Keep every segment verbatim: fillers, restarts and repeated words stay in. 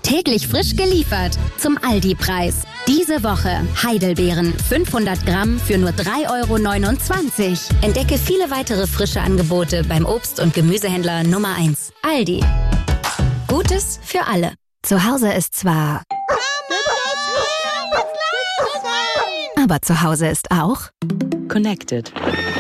Täglich frisch geliefert zum Aldi-Preis. Diese Woche Heidelbeeren fünfhundert Gramm für nur drei Euro neunundzwanzig. Entdecke viele weitere frische Angebote beim Obst- und Gemüsehändler Nummer eins. Aldi. Gutes für alle. Zu Hause ist zwar... Aber zu Hause ist auch... Connected.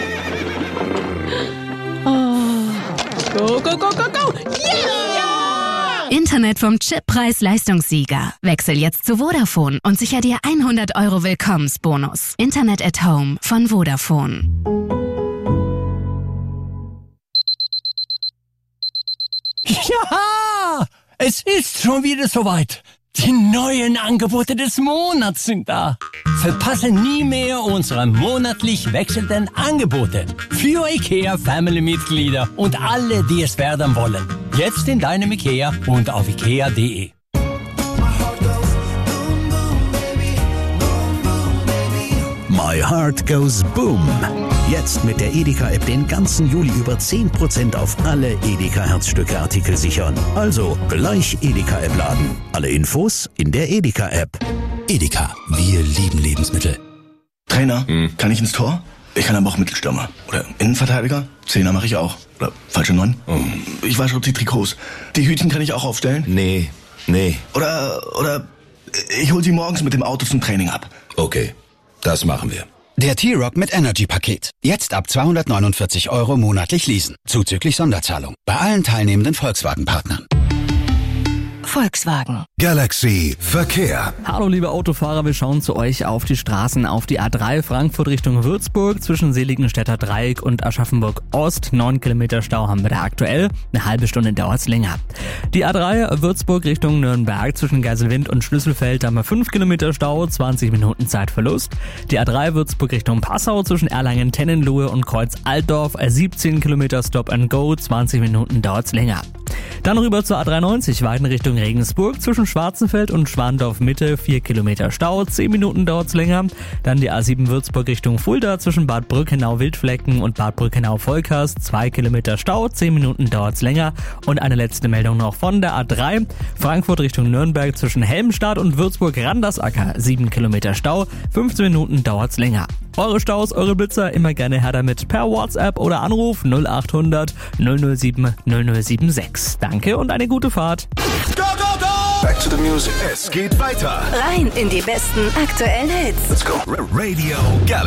Oh. Go, go, go, go, go! Yeah! Internet vom Chippreis-Leistungssieger. Wechsel jetzt zu Vodafone und sicher dir hundert Euro Willkommensbonus. Internet at Home von Vodafone. Ja, es ist schon wieder soweit. Die neuen Angebote des Monats sind da. Verpasse nie mehr unsere monatlich wechselnden Angebote für IKEA Family-Mitglieder und alle, die es werden wollen. Jetzt in deinem IKEA und auf ikea punkt de. My Heart Goes Boom. Jetzt mit der Edeka-App den ganzen Juli über zehn Prozent auf alle Edeka-Herzstücke-Artikel sichern. Also gleich Edeka-App laden. Alle Infos in der Edeka-App. Edeka, wir lieben Lebensmittel. Trainer, hm. kann ich ins Tor? Ich kann aber auch Mittelstürmer. Oder Innenverteidiger? Zehner mache ich auch. Oder falsche Neun? Oh. Ich wasche auch die Trikots. Die Hütchen kann ich auch aufstellen? Nee, nee. Oder, oder ich hol sie morgens mit dem Auto zum Training ab. Okay, das machen wir. Der T-Rock mit Energy-Paket. Jetzt ab zweihundertneunundvierzig Euro monatlich leasen. Zuzüglich Sonderzahlung. Bei allen teilnehmenden Volkswagen-Partnern. Volkswagen. Galaxy Verkehr. Hallo liebe Autofahrer, wir schauen zu euch auf die Straßen, auf die A drei Frankfurt Richtung Würzburg zwischen Seligenstädter Dreieck und Aschaffenburg Ost. neun Kilometer Stau haben wir da aktuell, eine halbe Stunde dauert's länger. Die A drei Würzburg Richtung Nürnberg zwischen Geiselwind und Schlüsselfeld haben wir fünf Kilometer Stau, zwanzig Minuten Zeitverlust. Die A drei Würzburg Richtung Passau zwischen Erlangen, Tennenlohe und Kreuz Altdorf, siebzehn Kilometer Stop and Go, zwanzig Minuten dauert's länger. Dann rüber zur A dreiundneunzig, Weiden Richtung Regensburg, zwischen Schwarzenfeld und Schwandorf Mitte, vier Kilometer Stau, zehn Minuten dauert's länger. Dann die A sieben Würzburg Richtung Fulda, zwischen Bad Brückenau-Wildflecken und Bad Brückenau-Volkers, zwei Kilometer Stau, zehn Minuten dauert's länger. Und eine letzte Meldung noch von der A drei, Frankfurt Richtung Nürnberg, zwischen Helmstadt und Würzburg-Randersacker, sieben Kilometer Stau, fünfzehn Minuten dauert's länger. Eure Staus, eure Blitzer, immer gerne her damit per WhatsApp oder Anruf null acht hundert null null sieben null null sieben sechs. Danke und eine gute Fahrt. Go, go, go! Back to the music. Es geht weiter. Rein in die besten aktuellen Hits. Let's go. Radio Galaxy.